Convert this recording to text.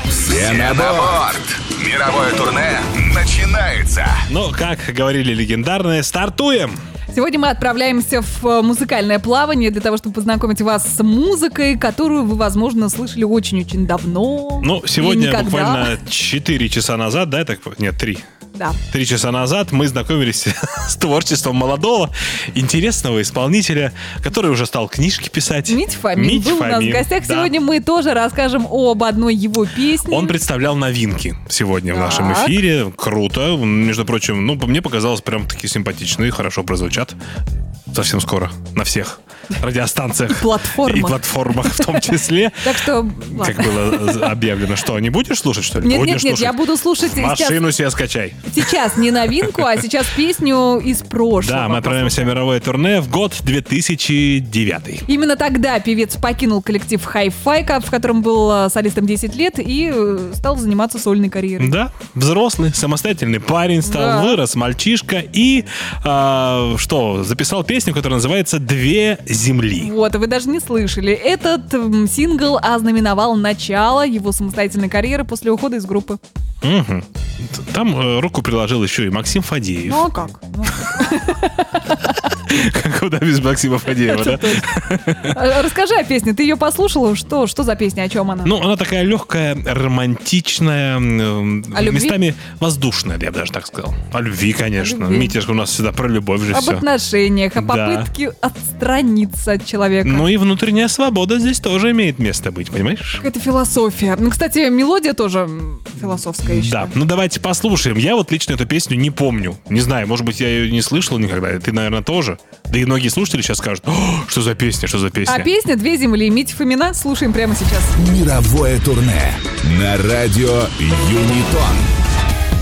Все на борт! Мировое турне начинается! Ну, как говорили легендарные, стартуем! Сегодня мы отправляемся в музыкальное плавание для того, чтобы познакомить вас с музыкой, которую вы, возможно, слышали очень-очень давно. Ну, сегодня буквально 4 часа назад, да, нет, 3. Да. 3 часа назад мы знакомились с творчеством молодого, интересного исполнителя, который уже стал книжки писать. Митя Фомин был у нас в гостях. Да. Сегодня мы тоже расскажем об одной его песне. Он представлял новинки сегодня в нашем эфире. Круто. Между прочим, мне показалось прям такие симпатичные, хорошо прозвучат. Совсем скоро. На всех радиостанциях. И платформах в том числе. Так что... Как было объявлено. Что, не будешь слушать, что ли? Нет, я буду слушать... Машину себе скачай. Сейчас не новинку, а сейчас песню из прошлого. Да, мы отправляемся в мировое турне в год 2009. Именно тогда певец покинул коллектив Hi-Fi, в котором был солистом 10 лет, и стал заниматься сольной карьерой. Да, взрослый, самостоятельный парень стал, вырос мальчишка и, записал песню, которая называется «Две земли». Вот, вы даже не слышали. Этот сингл ознаменовал начало его самостоятельной карьеры после ухода из группы. Угу. Там руку приложил еще и Максим Фадеев. Ну а как? Куда без Максима Фадеева, да? Расскажи о песне. Ты ее послушала? Что за песня? О чем она? Она такая легкая, романтичная, местами воздушная, я бы даже так сказал. О любви, конечно. Митя у нас всегда про любовь же все. Об отношениях, о попытке отстраниться от человека. Ну и внутренняя свобода здесь тоже имеет место быть, понимаешь? Это философия. Кстати, мелодия тоже философская. Да, давайте послушаем. Я лично эту песню не помню. Не знаю, может быть, я ее не слышал никогда. Ты, наверное, тоже. Да и многие слушатели сейчас скажут: что за песня, что за песня. А песня «Две земли» Митя Фомина. Слушаем прямо сейчас. Мировое турне на радио Юнитон.